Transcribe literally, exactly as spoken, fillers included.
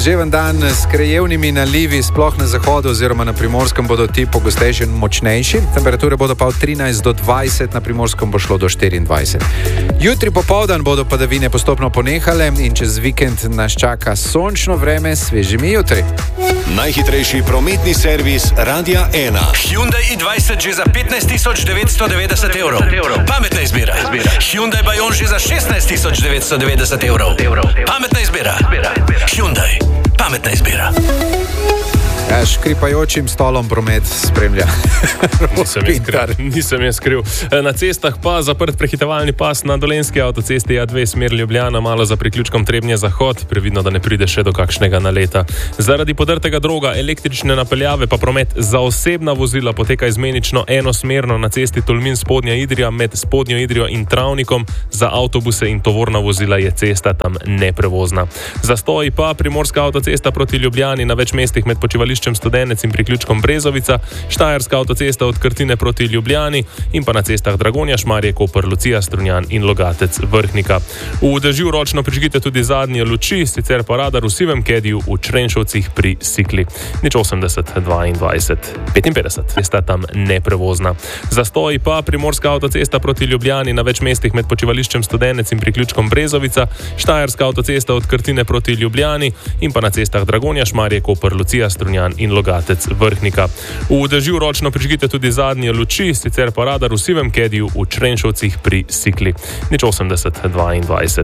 Deževen dan s krajevnimi nalivi, sploh na zahodu oziroma na Primorskem bodo ti pogostejši in močnejši. Temperature bodo pa od trinajst do dvajset, na Primorskem bo šlo do štiriindvajset. Jutri popoldan bodo padavine postopno ponehale in čez vikend nas čaka sončno vreme s svežimi jutri. Najhitrejši prometni servis Radia ena. Hyundai i dvajset že za petnajst tisoč devetsto devetdeset evrov. Pametna izbira. Hyundai Bayon že za šestnajst tisoč devetsto devetdeset evrov. Pametna izbira. Hyundai. Pametna izbira. Ja, škripajočim stolom promet spremlja. Nisem jaz kriv. Nisem jaz kriv. Na cestah pa zaprt prehitevalni pas na Dolenjski avtocesti A dve smer Ljubljana, malo za priključkom Trebnje-Zahod, previdno, da ne pride še do kakšnega naleta. Zaradi podrtega droga električne napeljave pa promet za osebna vozila poteka izmenično enosmerno na cesti Tolmin-Spodnja Idrija med Spodnjo Idrijo in Travnikom. Za avtobuse in tovorna vozila je cesta tam neprevozna. Zastoji pa Primorska avtocesta proti Ljubljani na več mestih med počivališčem Studenec in priključkom Brezovica, Štajerska avtocesta od Krtine proti Ljubljani in pa na cestah Dragonja, Šmarje, Koper, Lucija, Strunjan in Logatec, Vrhnika. V dežju ročno prižgite tudi zadnje luči, sicer pa radar v sivem kediju v Črenšovcih pri Sikli. Nič osemdeset, dvaindvajset, petinpetdeset. Cesta tam neprevozna. Zastoji pa Primorska avtocesta proti Ljubljani na več mestih med počivališčem Studenec in priključkom Brezovica, Štajerska avtocesta od Krtine proti Ljubljani in pa na cestah Dragonja, Šmarje, Koper, Lucija, Strunjan in Logatec, Vrhnika. V dežju ročno prižgite tudi zadnje luči, sicer pa radar v sivem kediju v Črenšovcih pri Sikli. Nič osemdeset, dvaindvajset.